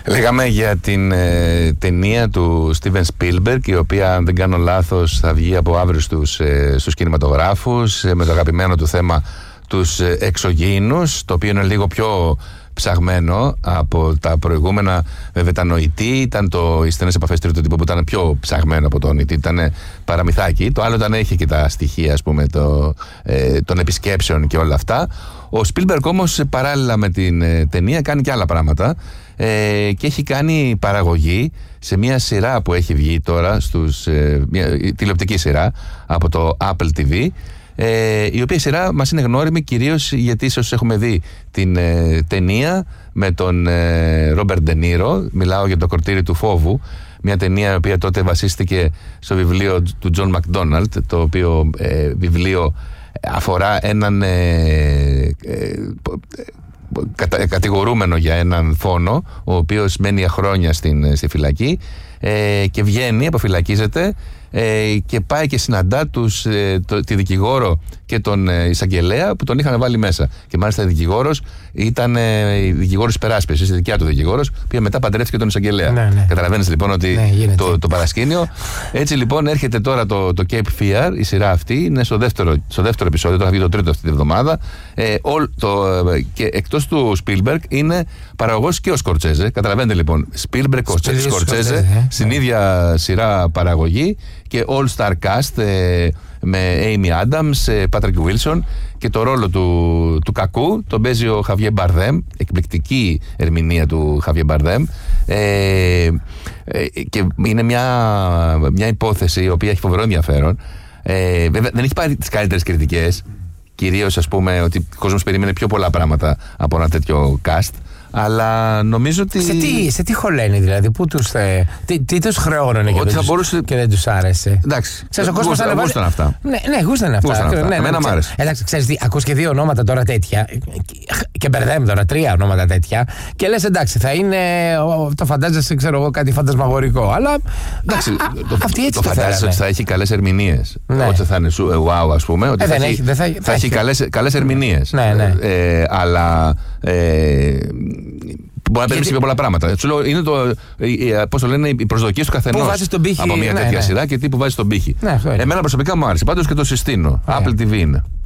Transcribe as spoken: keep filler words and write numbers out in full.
Λέγαμε για την ε, ταινία του Steven Spielberg, η οποία, αν δεν κάνω λάθος, θα βγει από αύριο στους, ε, στους κινηματογράφους, ε, με το αγαπημένο του θέμα τους ε, εξωγήινους, το οποίο είναι λίγο πιο ψαγμένο από τα προηγούμενα. Βέβαια ήταν ο Ι Τι, ήταν το, οι στενές επαφές τρίτου τύπου που ήταν πιο ψαγμένο από τον Ι Τι, ήταν παραμυθάκι. Το άλλο ήταν, έχει και τα στοιχεία, ας πούμε, το, ε, των επισκέψεων και όλα αυτά. Ο Spielberg όμως, παράλληλα με την ε, ταινία, κάνει και άλλα πράγματα ε, και έχει κάνει παραγωγή σε μια σειρά που έχει βγει τώρα στους, ε, μια τηλεοπτική σειρά από το Apple τι βι, Ε, η οποία σειρά μας είναι γνώριμη κυρίως γιατί ίσως έχουμε δει την ε, ταινία με τον Ρόμπερτ Ντε Νίρο. Μιλάω για το Κορτήρι του Φόβου, μια ταινία η οποία τότε βασίστηκε στο βιβλίο του Τζον Μακδόναλντ, το οποίο ε, βιβλίο αφορά έναν ε, ε, κατα, κατηγορούμενο για έναν φόνο, ο οποίος μένει για χρόνια στην, στη φυλακή ε, και βγαίνει, αποφυλακίζεται Ε, και πάει και συναντά τους, ε, το, τη δικηγόρο και τον ε, εισαγγελέα που τον είχαν βάλει μέσα. Και μάλιστα η δικηγόρος ήταν ε, η δικηγόρος υπεράσπισης, η δικιά του δικηγόρος, που μετά παντρεύτηκε τον εισαγγελέα. Ναι, ναι. Καταλαβαίνεις λοιπόν ότι ναι, το, το παρασκήνιο. Έτσι λοιπόν έρχεται τώρα το, το Cape Fear, η σειρά αυτή, είναι στο δεύτερο, στο δεύτερο επεισόδιο, τώρα θα βγει το τρίτο αυτή τη εβδομάδα. Ε, all, το, και εκτός του Spielberg είναι παραγωγός και ο Σκορτσέζε. Καταλαβαίνετε λοιπόν, Spielberg, Σκορτσέζε, στην ίδια σειρά παραγωγή. Και All Star Cast ε, με Amy Adams, ε, Patrick Wilson, και το ρόλο του, του κακού τον παίζει ο Χαβιέ Μπαρδέμ, εκπληκτική ερμηνεία του Χαβιέ Μπαρδέμ, ε, ε, και είναι μια, μια υπόθεση η οποία έχει φοβερό ενδιαφέρον. Ε, βέβαια δεν έχει πάρει τις καλύτερες κριτικές, κυρίως ας πούμε ότι ο κόσμος περίμενε πιο πολλά πράγματα από ένα τέτοιο cast. Αλλά νομίζω ότι. Σε τι, σε τι χωλένει δηλαδή, πού τους, ε, τι, τι τους χρεώνανε και, δεν μπορούσε... και δεν τους άρεσε. Εντάξει. Ξέρεις, ο κόσμος γούσταν, ανεβάζει... γούσταν αυτά. Ναι, ναι, γούσταν αυτά. Γούσταν αυτά. Ναι, Εμένα ναι, μ' άρεσε. Εντάξει, ξέρεις τι, ακούς και δύο ονόματα τώρα τέτοια. Και μπερδεύει τώρα τρία ονόματα τέτοια. Και λες εντάξει, θα είναι. Το φαντάζεσαι, ξέρω εγώ, κάτι φαντασμαγορικό. Αλλά. Εντάξει, α, το, αυτή έτσι το φαντάζεσαι ότι θα έχει καλές ερμηνείες. Ναι. Ότι θα είναι wow, ας πούμε. Ότι ε, θα, έχει, θα, θα, θα έχει καλές ερμηνείες. Ναι, ναι. Ε, αλλά. Ε, μπορεί να παίρνει και πολλά πράγματα. Σου λέω, είναι το, πώς το λένε, οι προσδοκίες του καθενός από μια ναι, τέτοια ναι. σειρά και τι που βάζει στον πύχη. Ναι, εμένα προσωπικά μου άρεσε. Πάντως και το συστήνω. Ναι. Apple τι βι είναι.